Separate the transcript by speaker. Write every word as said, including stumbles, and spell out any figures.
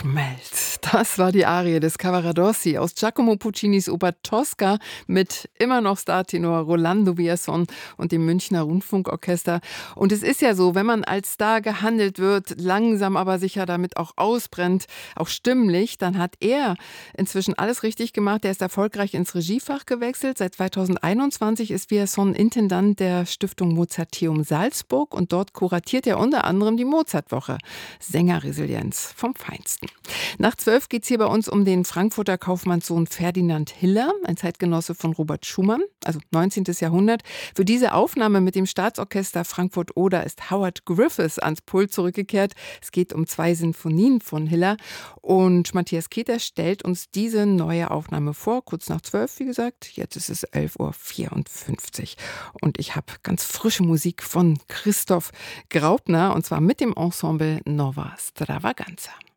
Speaker 1: Schmelz. Das war die Arie des Cavaradossi aus Giacomo Puccinis Oper Tosca mit immer noch Startenor Rolando Villazón und dem Münchner Rundfunkorchester. Und es ist ja so, wenn man als Star gehandelt wird, langsam aber sicher damit auch ausbrennt, auch stimmlich, dann hat er inzwischen alles richtig gemacht. Er ist erfolgreich ins Regiefach gewechselt. Seit zweitausendeinundzwanzig ist Villazón Intendant der Stiftung Mozarteum Salzburg und dort kuratiert er unter anderem die Mozartwoche. Sängerresilienz vom Feinsten. Nach zwölf geht es hier bei uns um den Frankfurter Kaufmannssohn Ferdinand Hiller, ein Zeitgenosse von Robert Schumann, also neunzehntes Jahrhundert. Für diese Aufnahme mit dem Staatsorchester Frankfurt-Oder ist Howard Griffiths ans Pult zurückgekehrt. Es geht um zwei Sinfonien von Hiller und Matthias Keter stellt uns diese neue Aufnahme vor, kurz nach zwölf, wie gesagt. Jetzt ist es elf Uhr vierundfünfzig und ich habe ganz frische Musik von Christoph Graupner und zwar mit dem Ensemble Nova Stravaganza.